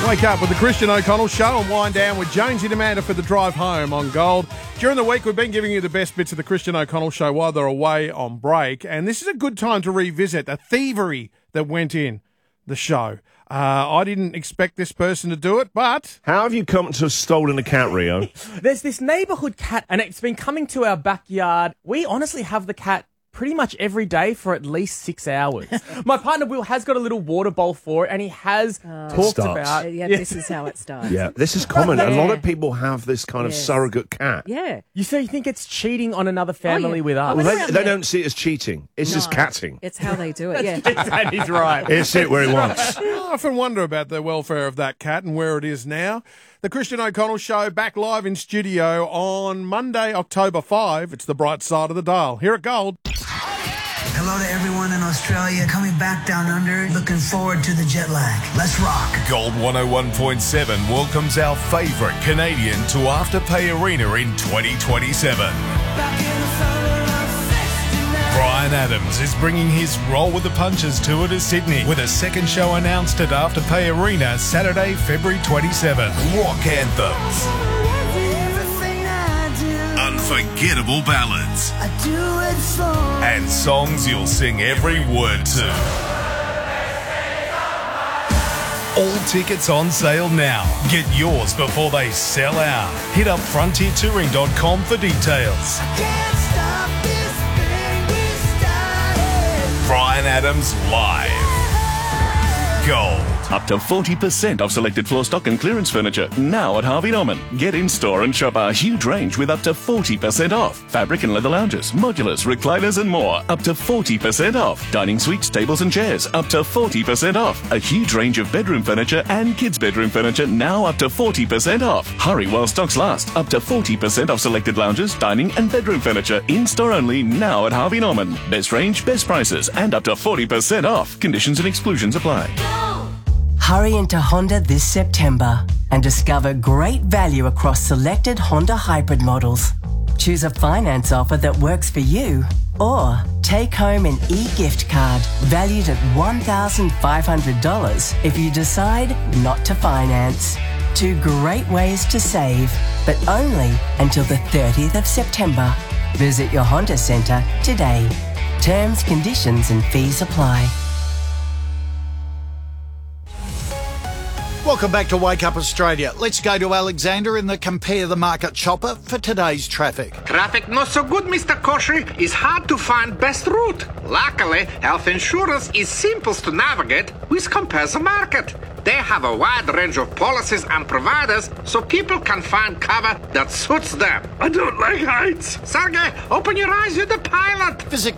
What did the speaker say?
Wake up with the Christian O'Connell Show and wind down with Jonesy and Amanda for the drive home on Gold. During the week, we've been giving you the best bits of the Christian O'Connell Show while they're away on break, and this is a good time to revisit the thievery that went in the show. I didn't expect this person to do it, but... How have you come to have stolen a cat, Rio? There's this neighbourhood cat, and it's been coming to our backyard. We honestly have the cat pretty much every day for at least 6 hours. My partner Will has got a little water bowl for it, and he has talked about... This is how it starts. Yeah, this is common. A lot of people have this kind of surrogate cat. Yeah. You think it's cheating on another family with us? Well, they don't see it as cheating. It's just catting. It's how they do it, yeah. And he's right. It's it where he wants. I often wonder about the welfare of that cat and where it is now. The Christian O'Connell Show back live in studio on Monday, October 5. It's the bright side of the dial. Here at Gold. Hello to everyone in Australia coming back down under. Looking forward to the jet lag. Let's rock. Gold 101.7 welcomes our favourite Canadian to Afterpay Arena in 2027. Brian Adams is bringing his Roll with the Punches tour to Sydney with a second show announced at Afterpay Arena Saturday, February 27. Rock anthems. Unforgettable ballads. And songs you'll sing every word to. All tickets on sale now. Get yours before they sell out. Hit up frontiertouring.com for details. Brian Adams live. Gold. Up to 40% off selected floor stock and clearance furniture now at Harvey Norman. Get in store and shop our huge range with up to 40% off. Fabric and leather lounges, modulars, recliners and more. Up to 40% off. Dining suites, tables and chairs. Up to 40% off. A huge range of bedroom furniture and kids' bedroom furniture now up to 40% off. Hurry while stocks last. Up to 40% off selected lounges, dining and bedroom furniture. In store only now at Harvey Norman. Best range, best prices and up to 40% off. Conditions and exclusions apply. Hurry into Honda this September and discover great value across selected Honda hybrid models. Choose a finance offer that works for you or take home an e-gift card valued at $1,500 if you decide not to finance. 2 great ways to save, but only until the 30th of September. Visit your Honda Centre today. Terms, conditions and fees apply. Welcome back to Wake Up Australia. Let's go to Alexander in the Compare the Market chopper for today's traffic. Traffic not so good, Mr. Koshy. It's hard to find best route. Luckily, health insurance is simple to navigate with Compare the Market. They have a wide range of policies and providers so people can find cover that suits them. I don't like heights. Sergey, open your eyes, you're the pilot. Visit